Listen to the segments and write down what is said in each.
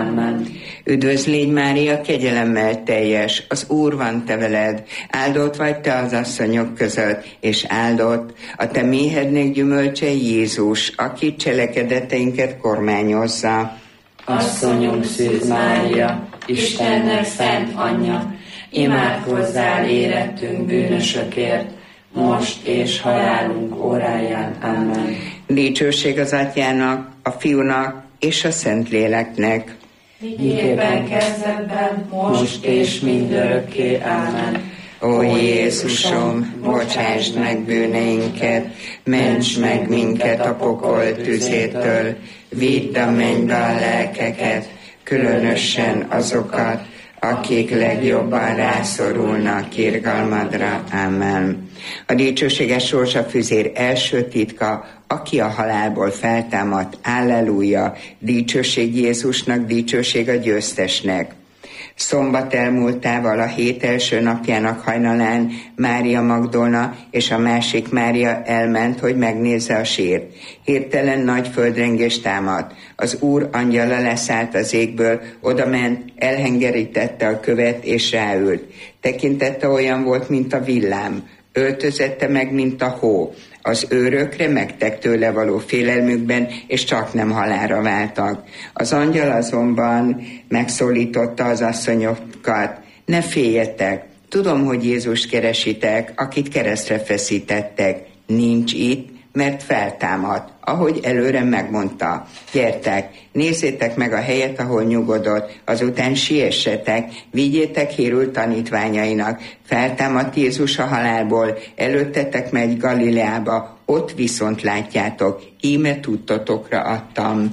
Amen. Üdvözl légy Mária, kegyelemmel teljes, az Úr van te veled, áldott vagy te az asszonyok között, és áldott a te méhednek gyümölcse Jézus, aki cselekedeteinket kormányozza. Asszonyunk Szűz Mária, Istennek szent anyja, imádkozzál érettünk bűnösökért, most és halálunk óráján. Amen. Dicsőség az Atyának, a Fiúnak és a Szentléleknek. Miképpen kezdetben, most és mindörökké. Amen. Ó Jézusom, bocsásd meg bűneinket, ments meg minket a pokol tüzétől, vidd a mennybe a lelkeket, különösen azokat, akik legjobban rászorulnak irgalmadra. Amen. A dicsőséges rózsafüzér első titka, aki a halálból feltámadt. Alleluja! Dicsőség Jézusnak, dicsőség a győztesnek. Szombat elmúltával a hét első napjának hajnalán Mária Magdolna és a másik Mária elment, hogy megnézze a sírt. Hirtelen nagy földrengés támadt. Az Úr angyala leszállt az égből, odament, elhengerítette a követ és ráült. Tekintete olyan volt, mint a villám, öltözette meg, mint a hó. Az őrök remegtek tőle való félelmükben, és csak nem halálra váltak. Az angyal azonban megszólította az asszonyokat: ne féljetek, tudom, hogy Jézust keresitek, akit keresztre feszítettek. Nincs itt, mert feltámadt, ahogy előre megmondta. Gyertek, nézzétek meg a helyet, ahol nyugodott, azután siessetek, vigyétek hírül tanítványainak. Feltámadt Jézus a halálból, előttetek megy Galileába, ott viszont látjátok, íme tudtotokra adtam.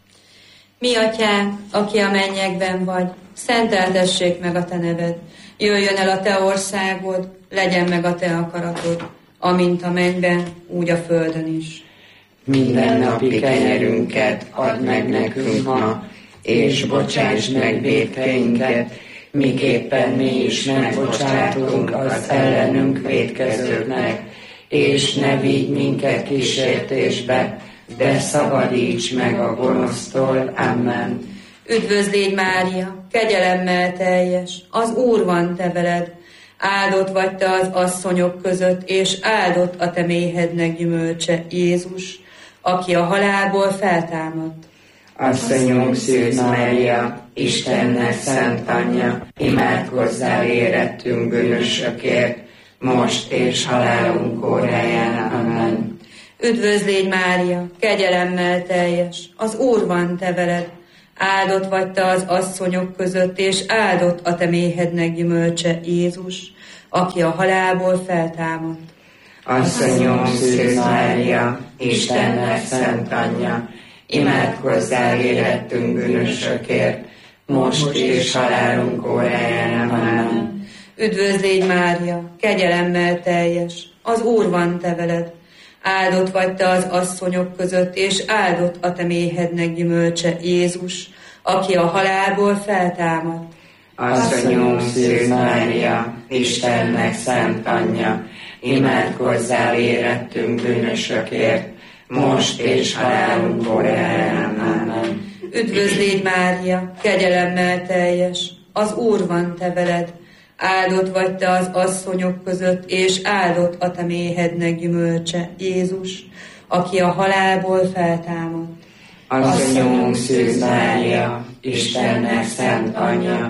Mi atyánk, aki a mennyekben vagy, szenteltessék meg a te neved. Jöjjön el a te országod, legyen meg a te akaratod, amint a mennyben, úgy a földön is. Mindennapi kenyerünket add meg nekünk ma, és bocsásd meg vétkeinket, miképpen mi is megbocsátunk az ellenünk vétkezőknek, és ne vigy minket kísértésbe, de szabadíts meg a gonosztól. Amen. Üdvözl légy Mária, kegyelemmel teljes, az Úr van te veled, áldott vagy te az asszonyok között, és áldott a te méhednek gyümölcse Jézus, aki a halálból feltámadt. Asszonyunk Szűz Mária, Istennek szent anyja, imádkozzál érettünk bűnösökért, most és halálunk óráján. Amen. Üdvözl légy Mária, kegyelemmel teljes, az Úr van te veled, áldott vagy te az asszonyok között, és áldott a te méhednek gyümölcse Jézus, aki a halálból feltámadt. Asszonyom Szűz Mária, Istennek szent anyja, imádkozzál érettünk bűnösökért, most és halálunk óráján. Amen. Üdvözl légy Mária, kegyelemmel teljes, az Úr van te veled, áldott vagy te az asszonyok között, és áldott a te méhednek gyümölcse Jézus, aki a halálból feltámadt. Asszonyom Szűz Mária, Istennek szent anyja, imádkozzál érettünk bűnösökért, most és halálunk óráján. Amen. Üdvözl légy Mária, kegyelemmel teljes, az Úr van te veled, áldott vagy te az asszonyok között, és áldott a te méhednek gyümölcse Jézus, aki a halálból feltámadt. Asszonyom Szűz Mária, Istennek szent anyja,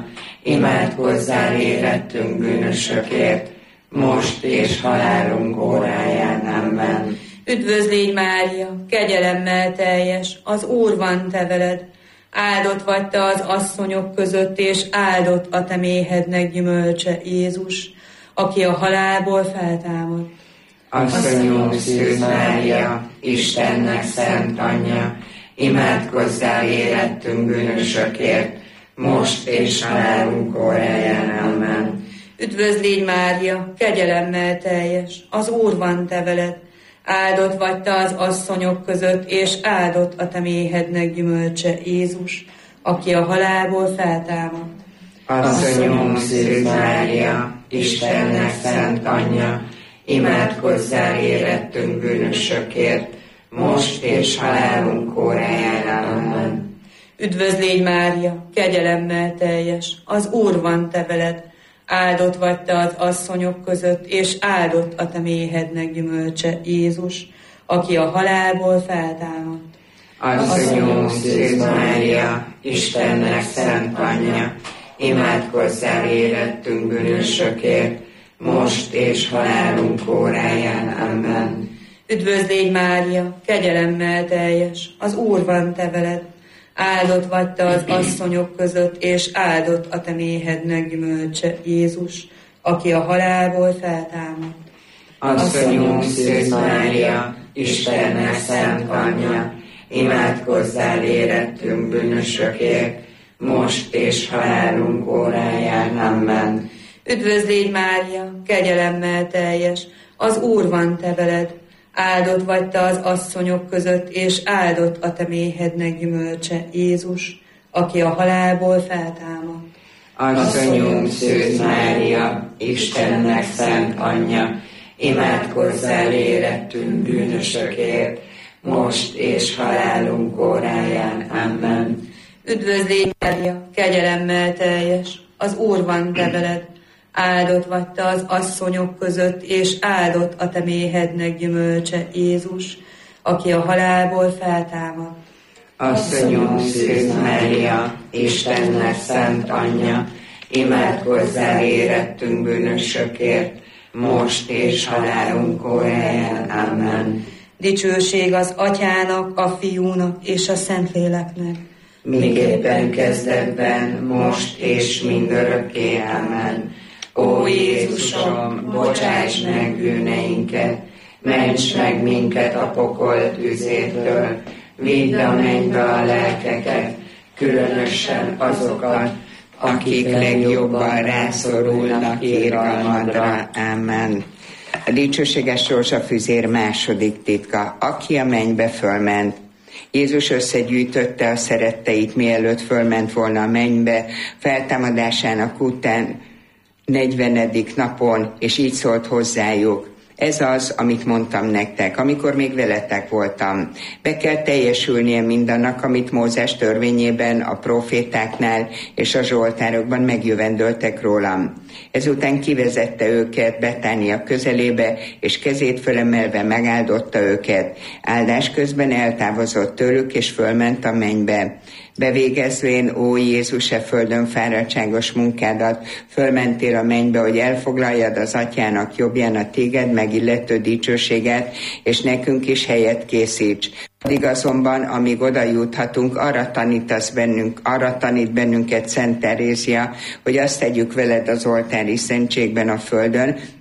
imádkozzál érettünk bűnösökért, most és halálunk óráján. Amen. Üdvözl légy Mária, kegyelemmel teljes, az Úr van te veled, áldott vagy te az asszonyok között, és áldott a te méhednek gyümölcse Jézus, aki a halálból feltámadt. Asszonyom Szűz Mária, Istennek szent anyja, imádkozzál érettünk bűnösökért, most és halálunk óráján. Amen. Üdvözl légy Mária, kegyelemmel teljes, az Úr van te veled, áldott vagy te az asszonyok között, és áldott a te méhednek gyümölcse Jézus, aki a halálból feltámadt. Asszonyom Szűz Mária, Istennek szent anyja, imádkozzál érettünk bűnösökért, most és halálunk óráján. Amen. Üdvözl légy Mária, kegyelemmel teljes, az Úr van te veled, áldott vagy te az asszonyok között, és áldott a te méhednek gyümölcse, Jézus, aki a halálból feltámadt. Asszonyunk, Szűz Mária, Istennek szent anyja, imádkozzál érettünk bűnösökért, most és halálunk óráján. Amen. Üdvözl légy Mária, kegyelemmel teljes, az Úr van te veled, áldott vagy te az asszonyok között, és áldott a te méhednek gyümölcse, Jézus, aki a halálból feltámadt. Asszonyunk, Szűz Mária, Istennek szent anyja, imádkozzál érettünk bűnösökért, most és halálunk óráján. Amen. Üdvözl légy Mária, kegyelemmel teljes, az Úr van te veled, áldott vagy te az asszonyok között, és áldott a te méhednek gyümölcse, Jézus, aki a halálból feltámadt. Asszonyunk, Szűz Mária, Istennek szent anyja, imádkozzál érettünk bűnösökért, most és halálunk óráján. Amen. Üdvözl légy Mária, kegyelemmel teljes, az Úr van te veled, áldott vagy te az asszonyok között, és áldott a te méhednek gyümölcse, Jézus, aki a halálból feltámadt. Asszonyunk, Szűz Mária, Istennek szent anyja, imádkozzál érettünk bűnösökért, most és halálunk óráján. Amen. Dicsőség az Atyának, a Fiúnak és a Szentléleknek, miképpen kezdetben, most és mindörökké. Amen. Ó Jézusom, bocsáss meg bűneinket, ments meg minket a pokol tüzétől, vidd a mennybe a lelkeket, különösen azokat, akik legjobban rászorulnak irgalmadra. Amen. A dicsőséges rózsafüzér második titka, aki a mennybe fölment. Jézus összegyűjtötte a szeretteit, mielőtt fölment volna a mennybe, feltámadásának után 40. napon, és így szólt hozzájuk. Ez az, amit mondtam nektek, amikor még veletek voltam. Be kell teljesülnie mindannak, amit Mózes törvényében, a profétáknál és a zsoltárokban megjövendöltek rólam. Ezután kivezette őket Betánia közelébe, és kezét fölemelve megáldotta őket. Áldás közben eltávozott tőlük, és fölment a mennybe. Bevégezvén, ó Jézus, e földön fáradtságos munkádat, fölmentél a mennybe, hogy elfoglaljad az Atyának jobbján a téged megillető dicsőséget, és nekünk is helyet készíts. Addig azonban, amíg oda juthatunk, arra tanít bennünket Szent Terézia, hogy azt tegyük veled az oltári szentségben a földön,